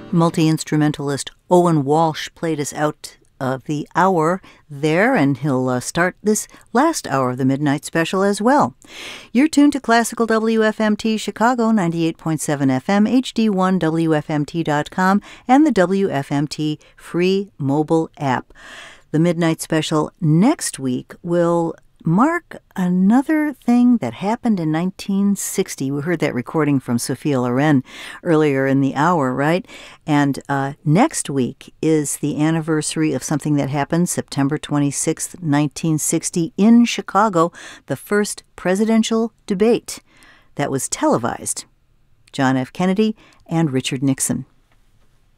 Multi-instrumentalist Owen Walsh played us out of the hour there, and he'll start this last hour of the Midnight Special as well. You're tuned to Classical WFMT Chicago 98.7 FM, HD1WFMT.com, and the WFMT free mobile app. The Midnight Special next week will mark another thing that happened in 1960. We heard that recording from Sophia Loren earlier in the hour, right? And next week is the anniversary of something that happened September 26th, 1960 in Chicago, the first presidential debate that was televised. John F. Kennedy and Richard Nixon.